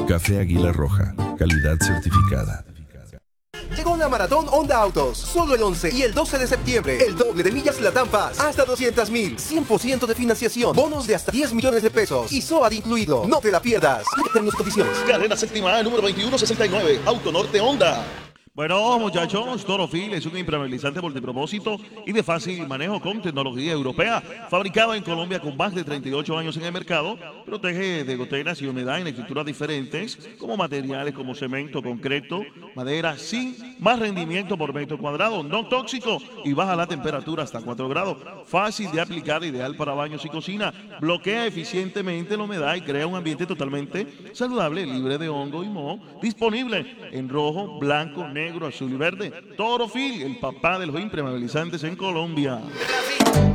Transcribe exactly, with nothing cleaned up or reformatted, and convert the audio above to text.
Café Águila Roja, calidad certificada. Llegó la Maratón Honda Autos, solo el once y el doce de septiembre. El doble de millas Latam Pass, hasta doscientos mil, cien por ciento de financiación, bonos de hasta diez millones de pesos y S O A D incluido. No te la pierdas. Términos y condiciones. Carrera séptima A, número veintiuno sesenta y nueve, Auto Norte Honda. Bueno, muchachos, Torofil es un impermeabilizante multipropósito y de fácil manejo con tecnología europea, fabricado en Colombia con más de treinta y ocho años en el mercado. Protege de goteras y humedad en estructuras diferentes, como materiales como cemento, concreto, madera, sin más rendimiento por metro cuadrado, no tóxico y baja la temperatura hasta cuatro grados. Fácil de aplicar, ideal para baños y cocina. Bloquea eficientemente la humedad y crea un ambiente totalmente saludable, libre de hongo y moho. Disponible en rojo, blanco, negro, azul y verde. Torofil, el papá de los impermeabilizantes en Colombia.